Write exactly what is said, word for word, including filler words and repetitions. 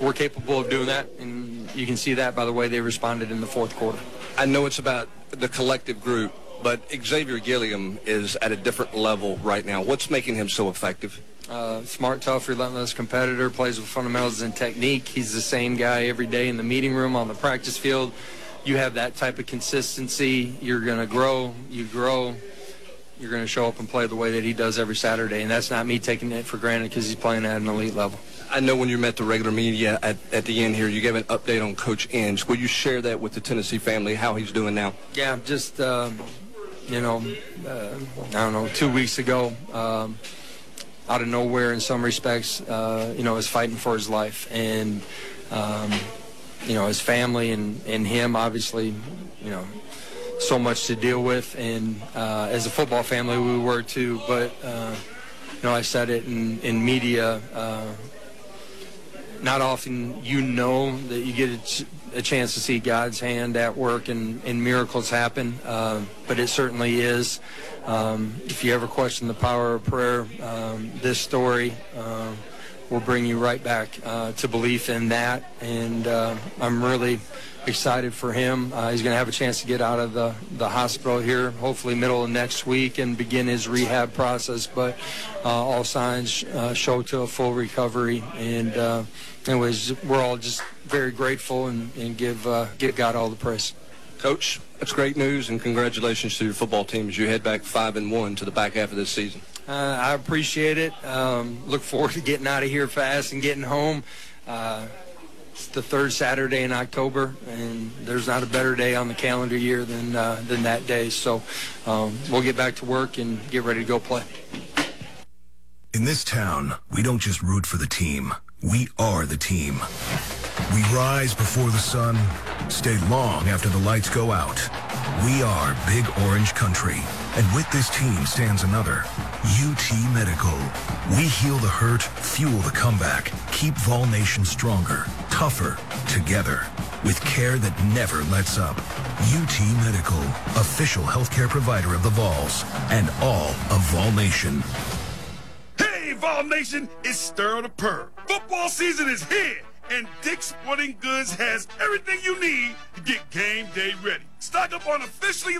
we're capable of doing that, and you can see that by the way they responded in the fourth quarter. I know it's about the collective group, but Xavier Gilliam is at a different level right now. What's making him so effective? Uh, smart, tough, relentless competitor, plays with fundamentals and technique. He's the same guy every day in the meeting room, on the practice field. You have that type of consistency, you're going to grow, you grow, you're going to show up and play the way that he does every Saturday. And that's not me taking it for granted because he's playing at an elite level. I know when you met the regular media at, at the end here, you gave an update on Coach Inge. Will you share that with the Tennessee family, how he's doing now? Yeah, just, um, you know, uh, I don't know, two weeks ago, um, out of nowhere in some respects, uh, you know, is fighting for his life. And, um, you know, his family and, and him, obviously, you know, so much to deal with. And uh, as a football family, we were too. But, uh, you know, I said it in, in media, uh, not often you know that you get a, ch- a chance to see God's hand at work and, and miracles happen, uh, but it certainly is. Um, if you ever question the power of prayer, um, this story uh, will bring you right back uh, to belief in that, and uh, I'm really excited for him. Uh, he's going to have a chance to get out of the, the hospital here, hopefully middle of next week, and begin his rehab process, but uh, all signs uh, show to a full recovery, and uh, anyways, we're all just very grateful and, and give uh, give God all the praise. Coach, that's great news, and congratulations to your football team as you head back five and one to the back half of this season. Uh, I appreciate it. Um, look forward to getting out of here fast and getting home. Uh, it's the third Saturday in October, and there's not a better day on the calendar year than uh, than that day. So um, we'll get back to work and get ready to go play. In this town, we don't just root for the team. We are the team. We rise before the sun, stay long after the lights go out. We are Big Orange Country. And with this team stands another, U T Medical. We heal the hurt, fuel the comeback, keep Vol Nation stronger, tougher, together, with care that never lets up. U T Medical, official healthcare provider of the Vols, and all of Vol Nation. Hey, Vol Nation, it's Stir the Purr. Football season is here, and Dick's Sporting Goods has everything you need to get game day ready. Stock up on officially